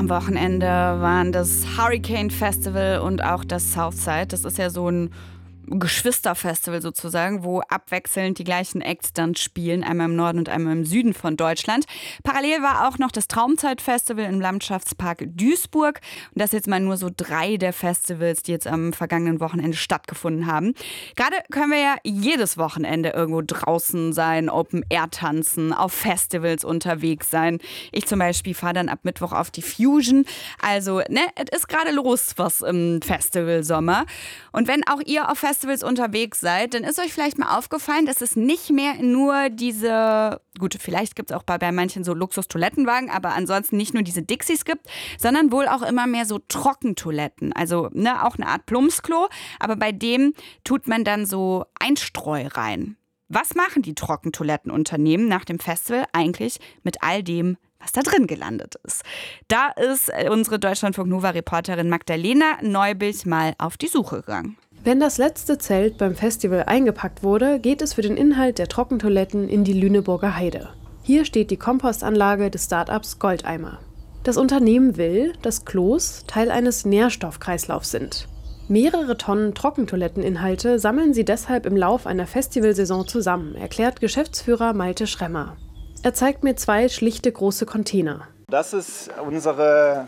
Am Wochenende waren das Hurricane Festival und auch das Southside. Das ist ja so ein Geschwisterfestival sozusagen, wo abwechselnd die gleichen Acts dann spielen, einmal im Norden und einmal im Süden von Deutschland. Parallel war auch noch das Traumzeit-Festival im Landschaftspark Duisburg. Und das jetzt mal nur so 3 der Festivals, die jetzt am vergangenen Wochenende stattgefunden haben. Gerade können wir ja jedes Wochenende irgendwo draußen sein, Open-Air tanzen, auf Festivals unterwegs sein. Ich zum Beispiel fahre dann ab Mittwoch auf die Fusion. Also, es ist gerade los was im Festivalsommer. Und wenn auch ihr auf Festivals unterwegs seid, dann ist euch vielleicht mal aufgefallen, dass es nicht mehr nur diese, gut, vielleicht gibt es auch bei manchen so Luxus-Toilettenwagen, aber ansonsten nicht nur diese Dixies gibt, sondern wohl auch immer mehr so Trockentoiletten. Also auch eine Art Plumpsklo, aber bei dem tut man dann so Einstreu rein. Was machen die Trockentoilettenunternehmen nach dem Festival eigentlich mit all dem, was da drin gelandet ist? Da ist unsere Deutschlandfunk-Nova-Reporterin Magdalena Neubich mal auf die Suche gegangen. Wenn das letzte Zelt beim Festival eingepackt wurde, geht es für den Inhalt der Trockentoiletten in die Lüneburger Heide. Hier steht die Kompostanlage des Start-ups Goldeimer. Das Unternehmen will, dass Klos Teil eines Nährstoffkreislaufs sind. Mehrere Tonnen Trockentoiletteninhalte sammeln sie deshalb im Lauf einer Festivalsaison zusammen, erklärt Geschäftsführer Malte Schremmer. Er zeigt mir 2 schlichte große Container. Das ist unsere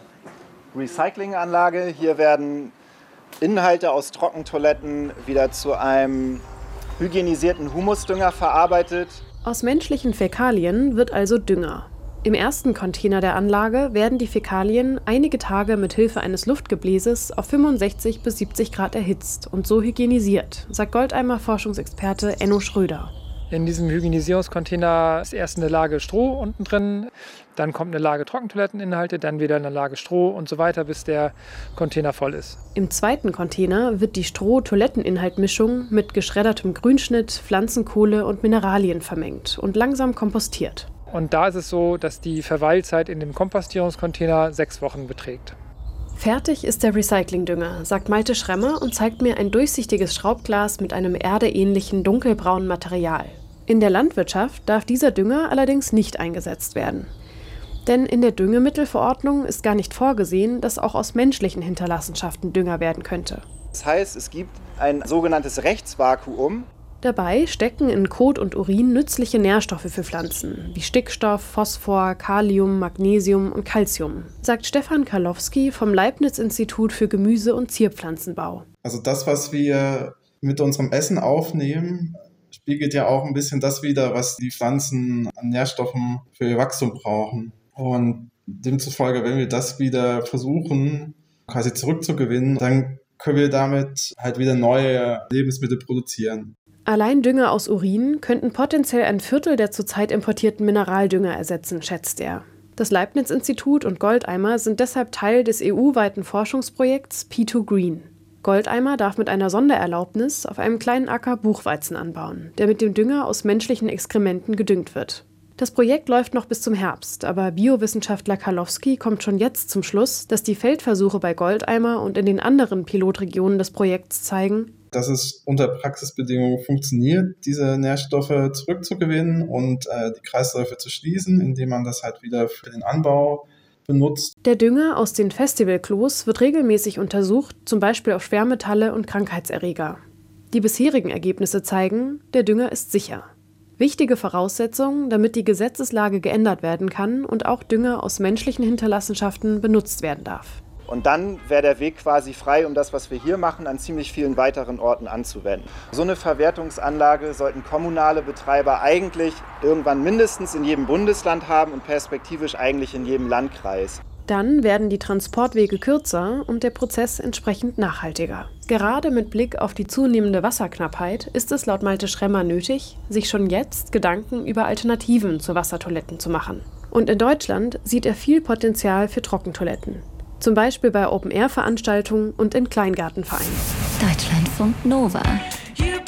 Recyclinganlage. Hier werden Inhalte aus Trockentoiletten wieder zu einem hygienisierten Humusdünger verarbeitet. Aus menschlichen Fäkalien wird also Dünger. Im ersten Container der Anlage werden die Fäkalien einige Tage mit Hilfe eines Luftgebläses auf 65 bis 70 Grad erhitzt und so hygienisiert, sagt Goldeimer-Forschungsexperte Enno Schröder. In diesem Hygienisierungscontainer ist erst eine Lage Stroh unten drin, dann kommt eine Lage Trockentoiletteninhalte, dann wieder eine Lage Stroh und so weiter, bis der Container voll ist. Im zweiten Container wird die Stroh-Toiletteninhaltmischung mit geschreddertem Grünschnitt, Pflanzenkohle und Mineralien vermengt und langsam kompostiert. Und da ist es so, dass die Verweilzeit in dem Kompostierungscontainer 6 Wochen beträgt. Fertig ist der Recyclingdünger, sagt Malte Schremmer und zeigt mir ein durchsichtiges Schraubglas mit einem erdeähnlichen dunkelbraunen Material. In der Landwirtschaft darf dieser Dünger allerdings nicht eingesetzt werden. Denn in der Düngemittelverordnung ist gar nicht vorgesehen, dass auch aus menschlichen Hinterlassenschaften Dünger werden könnte. Das heißt, es gibt ein sogenanntes Rechtsvakuum. Dabei stecken in Kot und Urin nützliche Nährstoffe für Pflanzen, wie Stickstoff, Phosphor, Kalium, Magnesium und Calcium, sagt Stefan Karlowski vom Leibniz-Institut für Gemüse- und Zierpflanzenbau. Also das, was wir mit unserem Essen aufnehmen, spiegelt ja auch ein bisschen das wider, was die Pflanzen an Nährstoffen für ihr Wachstum brauchen. Und demzufolge, wenn wir das wieder versuchen, quasi zurückzugewinnen, dann können wir damit halt wieder neue Lebensmittel produzieren. Allein Dünger aus Urin könnten potenziell ein Viertel der zurzeit importierten Mineraldünger ersetzen, schätzt er. Das Leibniz-Institut und Goldeimer sind deshalb Teil des EU-weiten Forschungsprojekts P2Green. Goldeimer darf mit einer Sondererlaubnis auf einem kleinen Acker Buchweizen anbauen, der mit dem Dünger aus menschlichen Exkrementen gedüngt wird. Das Projekt läuft noch bis zum Herbst, aber Biowissenschaftler Karlowski kommt schon jetzt zum Schluss, dass die Feldversuche bei Goldeimer und in den anderen Pilotregionen des Projekts zeigen, dass es unter Praxisbedingungen funktioniert, diese Nährstoffe zurückzugewinnen und die Kreisläufe zu schließen, indem man das halt wieder für den Anbau benutzt. Der Dünger aus den Festivalklos wird regelmäßig untersucht, zum Beispiel auf Schwermetalle und Krankheitserreger. Die bisherigen Ergebnisse zeigen, der Dünger ist sicher. Wichtige Voraussetzung, damit die Gesetzeslage geändert werden kann und auch Dünger aus menschlichen Hinterlassenschaften benutzt werden darf. Und dann wäre der Weg quasi frei, um das, was wir hier machen, an ziemlich vielen weiteren Orten anzuwenden. So eine Verwertungsanlage sollten kommunale Betreiber eigentlich irgendwann mindestens in jedem Bundesland haben und perspektivisch eigentlich in jedem Landkreis. Dann werden die Transportwege kürzer und der Prozess entsprechend nachhaltiger. Gerade mit Blick auf die zunehmende Wasserknappheit ist es laut Malte Schremmer nötig, sich schon jetzt Gedanken über Alternativen zu Wassertoiletten zu machen. Und in Deutschland sieht er viel Potenzial für Trockentoiletten. Zum Beispiel bei Open-Air-Veranstaltungen und in Kleingartenvereinen. Deutschlandfunk Nova